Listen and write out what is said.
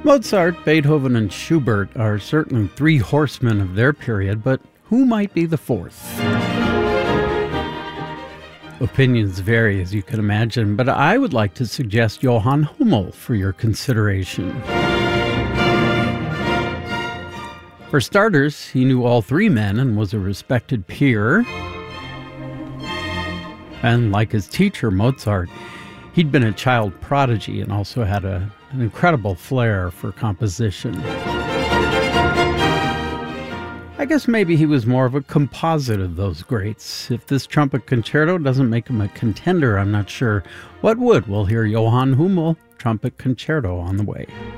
Mozart, Beethoven, and Schubert are certainly three horsemen of their period, but who might be the fourth? Opinions vary, as you can imagine, but I would like to suggest Johann Hummel for your consideration. For starters, he knew all three men and was a respected peer. And like his teacher, Mozart, he'd been a child prodigy and also had an incredible flair for composition. I guess maybe he was more of a composite of those greats. If this trumpet concerto doesn't make him a contender, I'm not sure what would. We'll hear Johann Hummel, Trumpet Concerto, on the way.